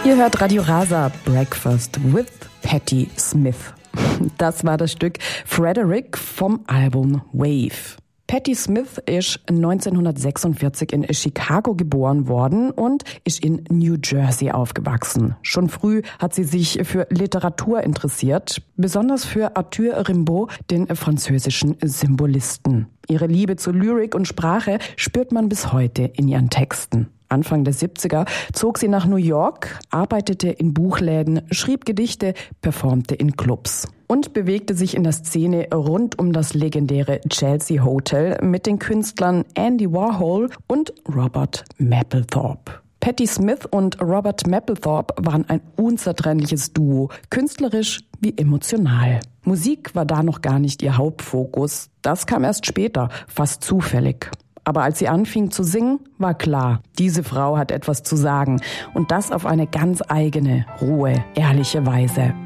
Ihr hört Radio Rasa Breakfast with Patti Smith. Das war das Stück Frederick vom Album Wave. Patti Smith ist 1946 in Chicago geboren worden und ist in New Jersey aufgewachsen. Schon früh hat sie sich für Literatur interessiert, besonders für Arthur Rimbaud, den französischen Symbolisten. Ihre Liebe zu Lyrik und Sprache spürt man bis heute in ihren Texten. Anfang der 70er zog sie nach New York, arbeitete in Buchläden, schrieb Gedichte, performte in Clubs und bewegte sich in der Szene rund um das legendäre Chelsea Hotel mit den Künstlern Andy Warhol und Robert Mapplethorpe. Patti Smith und Robert Mapplethorpe waren ein unzertrennliches Duo, künstlerisch wie emotional. Musik war da noch gar nicht ihr Hauptfokus, das kam erst später, fast zufällig. Aber als sie anfing zu singen, war klar, diese Frau hat etwas zu sagen und das auf eine ganz eigene, rohe, ehrliche Weise.